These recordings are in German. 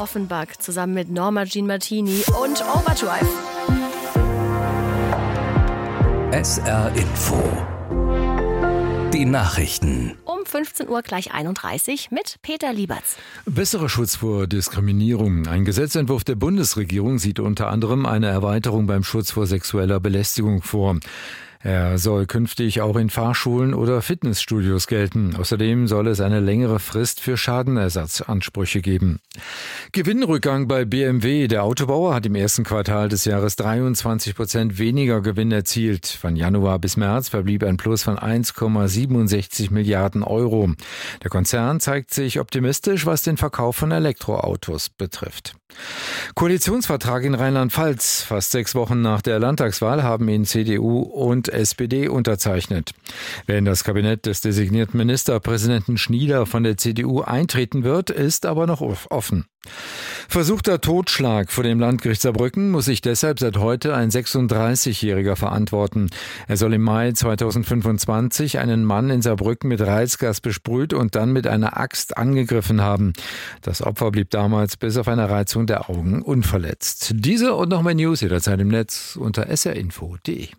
Offenbach zusammen mit Norma Jean Martini und Overdrive. SR Info. Die Nachrichten. Um 15 Uhr gleich 31 mit Peter Lieberts. Besserer Schutz vor Diskriminierung. Ein Gesetzentwurf der Bundesregierung sieht unter anderem eine Erweiterung beim Schutz vor sexueller Belästigung vor. Er soll künftig auch in Fahrschulen oder Fitnessstudios gelten. Außerdem soll es eine längere Frist für Schadenersatzansprüche geben. Gewinnrückgang bei BMW. Der Autobauer hat im ersten Quartal des Jahres 23% weniger Gewinn erzielt. Von Januar bis März verblieb ein Plus von 1,67 Milliarden Euro. Der Konzern zeigt sich optimistisch, was den Verkauf von Elektroautos betrifft. Koalitionsvertrag in Rheinland-Pfalz. Fast 6 Wochen nach der Landtagswahl haben ihn CDU und SPD unterzeichnet. Wer in das Kabinett des designierten Ministerpräsidenten Schnieder von der CDU eintreten wird, ist aber noch offen. Versuchter Totschlag vor dem Landgericht Saarbrücken muss sich deshalb seit heute ein 36-Jähriger verantworten. Er soll im Mai 2025 einen Mann in Saarbrücken mit Reizgas besprüht und dann mit einer Axt angegriffen haben. Das Opfer blieb damals bis auf eine Reizung der Augen unverletzt. Diese und noch mehr News jederzeit im Netz unter srinfo.de.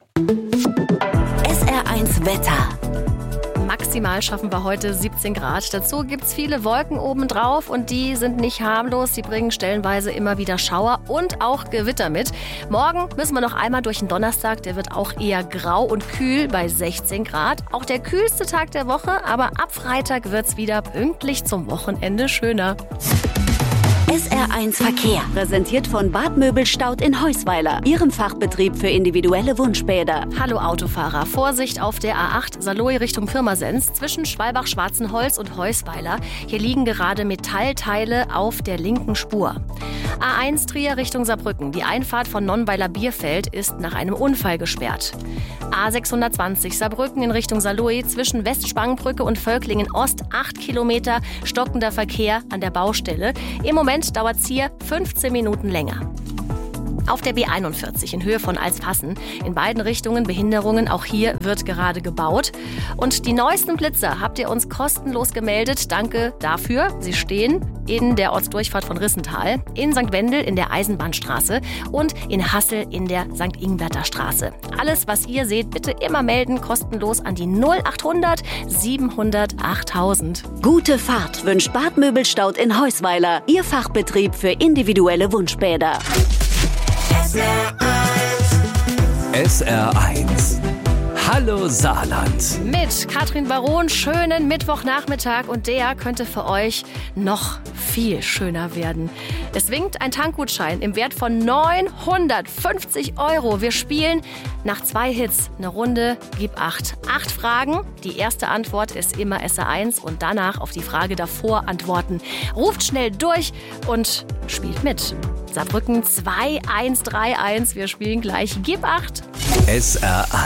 SR1 Wetter. Maximal schaffen wir heute 17 Grad. Dazu gibt's viele Wolken obendrauf und die sind nicht harmlos. Sie bringen stellenweise immer wieder Schauer und auch Gewitter mit. Morgen müssen wir noch einmal durch den Donnerstag. Der wird auch eher grau und kühl bei 16 Grad. Auch der kühlste Tag der Woche, aber ab Freitag wird's wieder pünktlich zum Wochenende schöner. SR1 Verkehr, präsentiert von Bad Möbelstaud in Heusweiler, Ihrem Fachbetrieb für individuelle Wunschbäder. Hallo Autofahrer, Vorsicht auf der A8 Saarlouis Richtung Pirmasens zwischen Schwalbach-Schwarzenholz und Heusweiler. Hier liegen gerade Metallteile auf der linken Spur. A1 Trier Richtung Saarbrücken. Die Einfahrt von Nonnweiler Bierfeld ist nach einem Unfall gesperrt. A620 Saarbrücken in Richtung Saarlouis zwischen Westspangenbrücke und Völklingen Ost 8 Kilometer stockender Verkehr an der Baustelle. Im Moment dauert es hier 15 Minuten länger. Auf der B41 in Höhe von Alsfassen. In beiden Richtungen Behinderungen. Auch hier wird gerade gebaut. Und die neuesten Blitzer habt ihr uns kostenlos gemeldet. Danke dafür. Sie stehen in der Ortsdurchfahrt von Rissenthal, in St. Wendel in der Eisenbahnstraße und in Hassel in der St. Ingberter Straße. Alles, was ihr seht, bitte immer melden. Kostenlos an die 0800 700 8000. Gute Fahrt wünscht Bad Möbelstaud in Heusweiler, Ihr Fachbetrieb für individuelle Wunschbäder. SR1. Hallo Saarland. Mit Katrin Baron, schönen Mittwochnachmittag und der könnte für euch noch viel schöner werden. Es winkt ein Tankgutschein im Wert von 950 €. Wir spielen nach 2 Hits eine Runde Gib 8. 8 Fragen. Die erste Antwort ist immer SR1 und danach auf die Frage davor antworten. Ruft schnell durch und spielt mit. Saarbrücken 2131. Wir spielen gleich Gib 8. SR1.